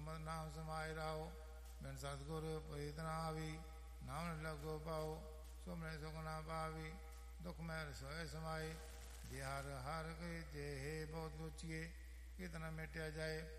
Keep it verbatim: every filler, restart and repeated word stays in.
ਗੁਰਮਤਿ ਨਾਮ ਸਮਾਇ ਰਹੋ। ਬਿਨ ਸਤਿਗੁਰ ਪ੍ਰੀਤ ਨਾ ਆਵੀ, ਨਾਮ ਲੱਗੋ ਪਾਓ। ਸੁਮਰੇ ਸੁਖ ਨਾ ਪਾਵੀ, ਦੁਖ ਮੈਂ ਰਸੋਏ ਸਮਾਏ। ਜੇ ਹਰ ਹਰ ਕੇ ਜੇ ਬਹੁਤ ਦੁਚੀਏ, ਕਿਤਨਾ ਮਿਟਿਆ ਜਾਏ।